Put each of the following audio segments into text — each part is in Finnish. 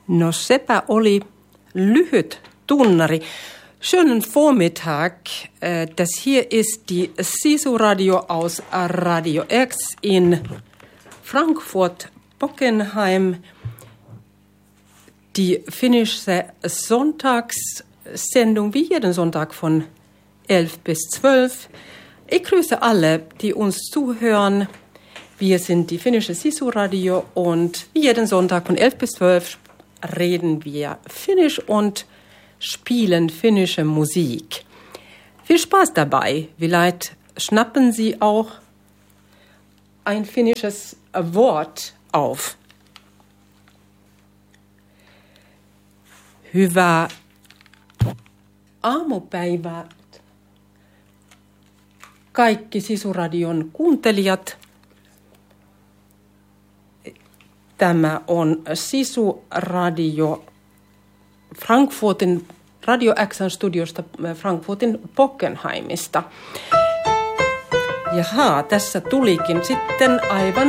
No sepä oli lyhyt tunnari. Schönen Vormittag. Das hier ist die SISU-Radio aus Radio X in Frankfurt-Bockenheim. Die finnische Sonntagssendung wie jeden Sonntag von 11 bis 12. Ich grüße alle, die uns zuhören. Wir sind die finnische SISU-Radio und wie jeden Sonntag von 11 bis 12 reden wir Finnisch und spielen finnische Musik. Viel Spaß dabei. Vielleicht schnappen Sie auch ein finnisches Wort auf. Hyvää aamupäivää kaikki SISU-radion kuuntelijat. Tämä on SISU-radio Frankfurtin Radio X:n studiosta Frankfurtin Bockenheimista. Jaha, tässä tulikin sitten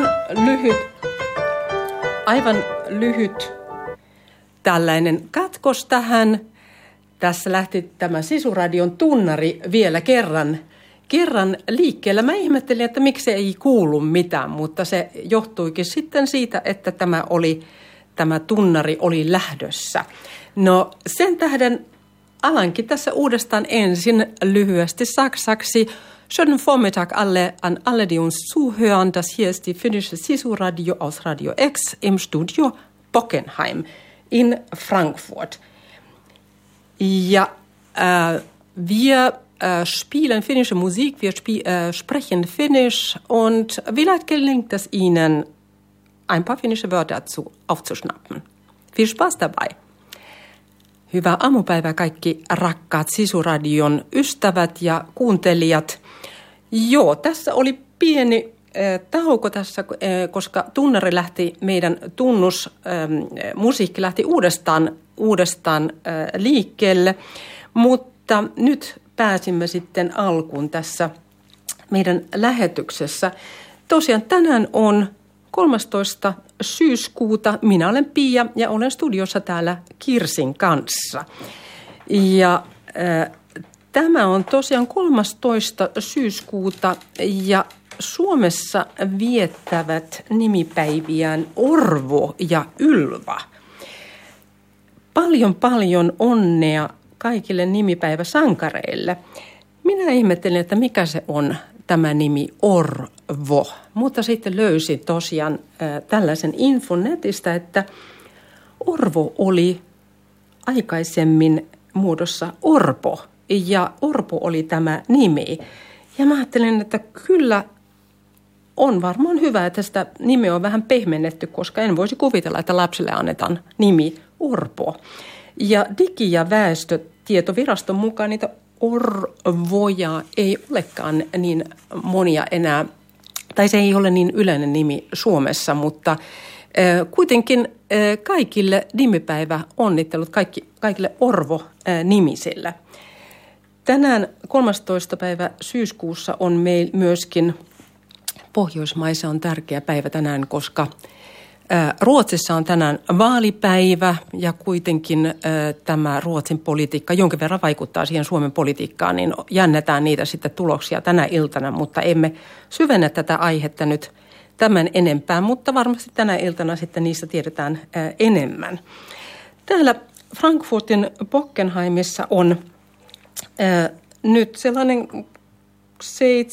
aivan lyhyt tällainen katkos tähän. Tässä lähti tämä SISU-radion tunnari vielä kerran liikkeellä. Mä ihmettelin, että miksi ei kuulu mitään, mutta se johtuikin sitten siitä, että tämä tunnari oli lähdössä. No sen tähden alankin tässä uudestaan ensin lyhyesti saksaksi. Schönen Vormittag an alle, die uns zuhören. Das hier ist die finnische SISU-Radio aus Radio X im Studio Bockenheim in Frankfurt. Ja, wir spielen finnische Musik, wir sprechen Finnisch und vielleicht gelingt es Ihnen, ein paar finnische Wörter aufzuschnappen. Viel Spaß dabei! Hyvää aamupäivää kaikki rakkaat SISU-radion ystävät ja kuuntelijat. Joo, tässä oli pieni tauko tässä, koska tunnari lähti, meidän tunnusmusiikki lähti uudestaan liikkeelle, mutta nyt pääsimme sitten alkuun tässä meidän lähetyksessä. Tosiaan tänään on 13. syyskuuta. Minä olen Pia ja olen studiossa täällä Kirsin kanssa. Ja tämä on tosiaan 13. syyskuuta ja Suomessa viettävät nimipäiviään Orvo ja Ylva. Paljon onnea kaikille nimipäiväsankareille. Minä ihmettelin, että mikä se on tämä nimi Orvo, mutta sitten löysin tosiaan tällaisen infon netistä, että Orvo oli aikaisemmin muodossa Orpo ja Orpo oli tämä nimi. Ja mä ajattelin, että kyllä on varmaan hyvä, että sitä nimeä on vähän pehmennetty, koska en voisi kuvitella, että lapselle annetaan nimi Orpo. Ja Digi- ja väestötietoviraston mukaan niitä Orvoja ei olekaan niin monia enää, tai se ei ole niin yleinen nimi Suomessa, mutta kuitenkin kaikille nimipäivä onnittelut kaikille Orvo-nimisille. Tänään 13. päivä syyskuussa on meillä myöskin Pohjoismaissa on tärkeä päivä tänään, koska Ruotsissa on tänään vaalipäivä ja kuitenkin tämä Ruotsin politiikka jonkin verran vaikuttaa siihen Suomen politiikkaan, niin jännätään niitä sitten tuloksia tänä iltana, mutta emme syvennä tätä aihetta nyt tämän enempää, mutta varmasti tänä iltana sitten niistä tiedetään enemmän. Täällä Frankfurtin Bockenheimissa on nyt sellainen 17-18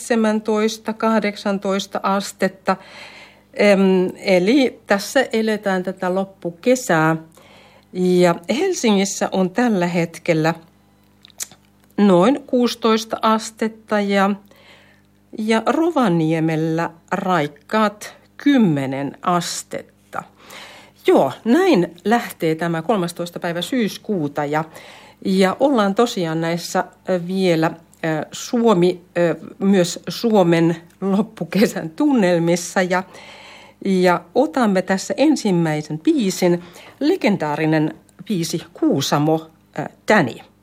astetta. Eli tässä eletään tätä loppukesää ja Helsingissä on tällä hetkellä noin 16 astetta ja Rovaniemellä raikkaat 10 astetta. Joo, näin lähtee tämä 13. päivä syyskuuta ja ollaan tosiaan näissä vielä myös Suomen loppukesän tunnelmissa ja otamme tässä ensimmäisen biisin, legendaarinen biisi Kuusamo Danny.